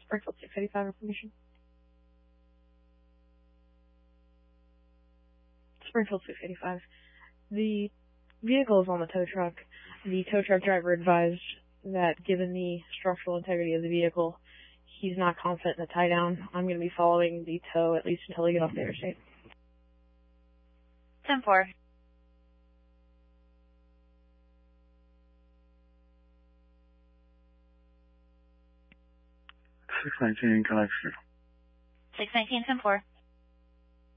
Springfield 685 information. Springfield 685. The vehicle is on the tow truck. The tow truck driver advised that given the structural integrity of the vehicle, he's not confident in the tie down. I'm going to be following the tow at least until we get off the interstate. 10-4. 619 connection. 619, 10-4.